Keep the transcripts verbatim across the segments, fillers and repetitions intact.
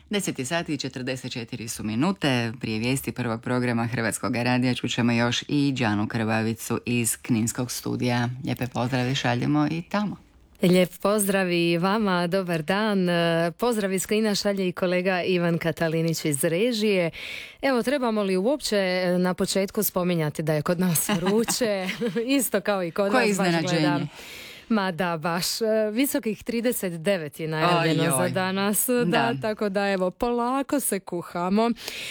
deset sati i četrdeset četiri su minute. Prije vijesti prvog programa Hrvatskog radija čućemo još i Đanu Krvavicu iz Kninskog studija. Lijepe pozdrave šaljemo i tamo. Lijep pozdrav i vama, dobar dan. Pozdrav iz Knina šalje i kolega Ivan Katalinić iz režije. Evo, trebamo li uopće na početku spominjati da je kod nas vruće? Isto kao i kod Koje vas, baš gledam. Ma da, baš. Visokih trideset devet je najavljeno oj, oj. za danas, da, da, tako da evo, polako se kuhamo.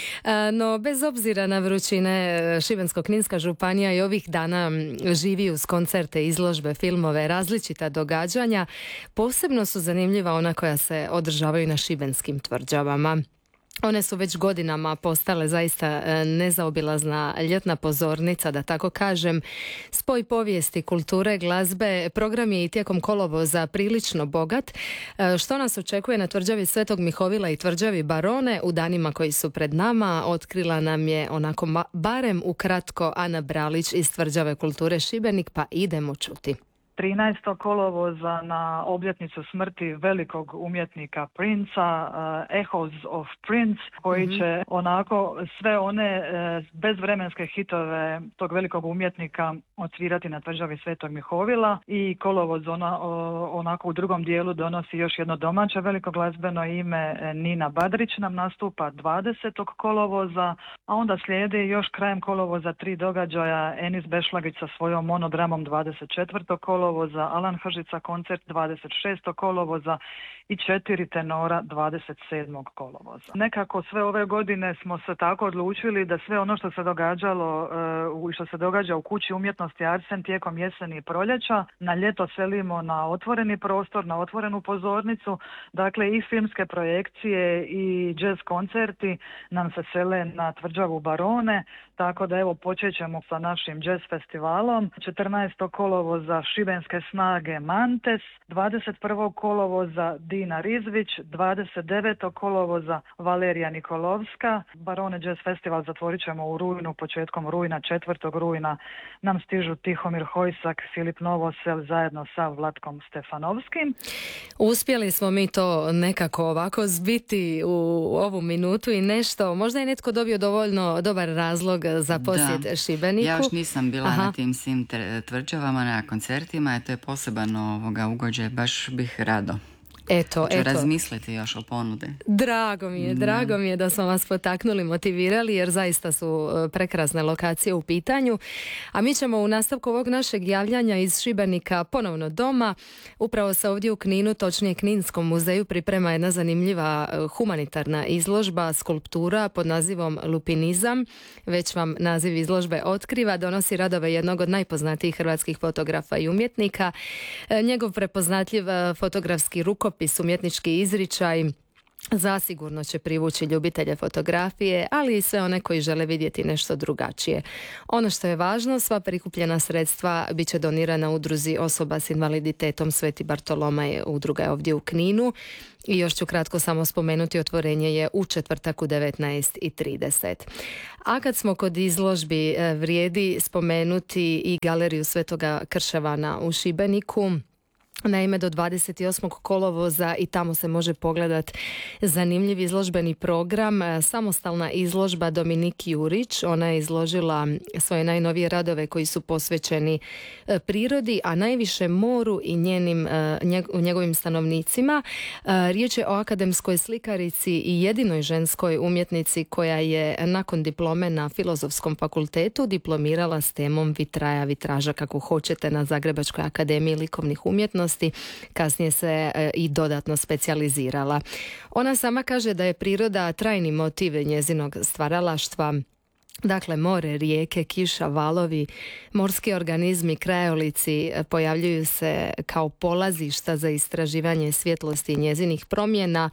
No, bez obzira na vrućine, Šibensko-kninska županija i ovih dana živi uz koncerte, izložbe, filmove, različita događanja. Posebno su zanimljiva ona koja se održavaju na šibenskim tvrđavama. One su već godinama postale zaista nezaobilazna ljetna pozornica, da tako kažem. Spoj povijesti, kulture, glazbe, program je i tijekom kolovoza prilično bogat. Što nas očekuje na tvrđavi Svetog Mihovila i tvrđavi Barone u danima koji su pred nama, otkrila nam je onako barem ukratko Ana Bralić iz tvrđave kulture Šibenik, pa idemo čuti. trinaestog kolovoza na obljetnicu smrti velikog umjetnika Princa, uh, Echoes of Prince, koji mm-hmm. će onako sve one uh, bezvremenske hitove tog velikog umjetnika odsvirati na tvrđavi Svetog Mihovila, i kolovoz ona, uh, onako u drugom dijelu donosi još jedno domaće veliko glazbeno ime. Nina Badrić nam nastupa dvadesetog kolovoza, a onda slijedi još krajem kolovoza tri događaja: Enis Bešlagić sa svojom monodramom dvadeset četvrtog kolovoza, Alan Hržica koncert dvadeset šestog kolovoza i četiri tenora dvadeset sedmog kolovoza. Nekako sve ove godine smo se tako odlučili da sve ono što se događalo i uh, što se događa u Kući umjetnosti Arsen tijekom jeseni i proljeća, na ljeto selimo na otvoreni prostor, na otvorenu pozornicu. Dakle, i filmske projekcije i jazz koncerti nam se sele na tvrđavu Barone, tako da evo počet ćemo sa našim jazz festivalom. četrnaestog kolovoza Šibenske snage Mantes, dvadeset prvog kolovoza Dina Rizvić, dvadeset devetog kolovoza Valerija Nikolovska. Barone Jazz Festival zatvorit ćemo u rujnu, početkom rujna, četvrtog rujna nam stižu Tihomir Hojsak, Filip Novosel zajedno sa Vlatkom Stefanovskim. Uspjeli smo mi to nekako ovako zbiti u ovu minutu i nešto. Možda je netko dobio dovoljno dobar razlog za posjet da. Šibeniku. Ja još nisam bila Aha. na tim svim tvrđavama, na koncertima, to je poseban ovoga ugođaj, baš bih rado. Eto, Ću eto. razmisliti još o ponude. Drago mi je, drago mi je da smo vas potaknuli, motivirali, jer zaista su prekrasne lokacije u pitanju. A mi ćemo u nastavku ovog našeg javljanja iz Šibenika ponovno doma. Upravo se ovdje u Kninu, točnije Kninskom muzeju, priprema jedna zanimljiva humanitarna izložba skulptura pod nazivom Lupinizam. Već vam naziv izložbe otkriva. Donosi radove jednog od najpoznatijih hrvatskih fotografa i umjetnika. Njegov prepoznatljiv fotografski rukopis, umjetnički izričaj zasigurno će privući ljubitelje fotografije, ali i sve one koji žele vidjeti nešto drugačije. Ono što je važno, sva prikupljena sredstva bit će donirana udruzi osoba s invaliditetom Sveti Bartolomej, udruga je ovdje u Kninu. I još ću kratko samo spomenuti, otvorenje je u četvrtak u devetnaest i trideset. A kad smo kod izložbi, vrijedi spomenuti i galeriju Svetoga Krševana u Šibeniku. Naime, do dvadeset osmog kolovoza i tamo se može pogledat zanimljiv izložbeni program. Samostalna izložba Dominik Jurić, ona je izložila svoje najnovije radove koji su posvećeni prirodi, a najviše moru i njenim, njegovim stanovnicima. Riječ je o akademskoj slikarici i jedinoj ženskoj umjetnici koja je nakon diplome na Filozofskom fakultetu diplomirala s temom vitraja, vitraža, kako hoćete, na Zagrebačkoj akademiji likovnih umjetnosti. Kasnije se e, i dodatno specijalizirala. Ona sama kaže da je priroda trajni motiv njezinog stvaralaštva. Dakle, more, rijeke, kiša, valovi, morski organizmi, krajolici pojavljuju se kao polazišta za istraživanje svjetlosti i njezinih promjena.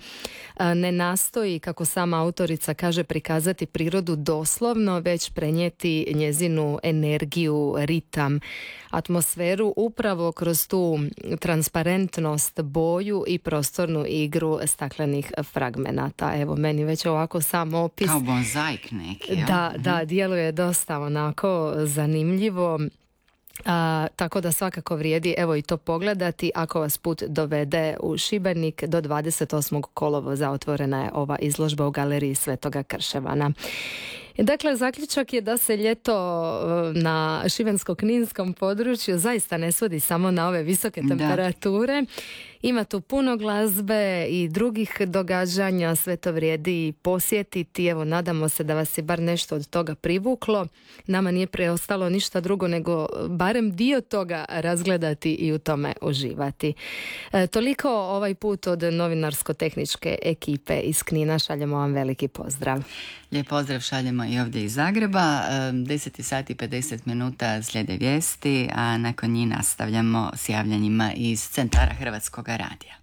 Ne nastoji, kako sama autorica kaže, prikazati prirodu doslovno, već prenijeti njezinu energiju, ritam, atmosferu upravo kroz tu transparentnost, boju i prostornu igru staklenih fragmenata. Evo, meni već ovako sam opis... Kao mozaik neki. Ja? Da, da, djeluje dosta onako zanimljivo. A, tako da svakako vrijedi evo i to pogledati ako vas put dovede u Šibenik. Do dvadeset osmog kolovoza otvorena je ova izložba u galeriji Svetoga Krševana. Dakle, zaključak je da se ljeto na šibensko-kninskom području zaista ne svodi samo na ove visoke temperature. Da. Ima tu puno glazbe i drugih događanja, sve to vrijedi posjetiti. Evo, nadamo se da vas je bar nešto od toga privuklo. Nama nije preostalo ništa drugo nego barem dio toga razgledati i u tome uživati. E, toliko ovaj put od novinarsko-tehničke ekipe iz Knina. Šaljemo vam veliki pozdrav. Lijep pozdrav šaljemo i ovdje iz Zagreba. deset sati i pedeset minuta slijede vijesti, a nakon njih nastavljamo s javljanjima iz centara Hrvatskog radija.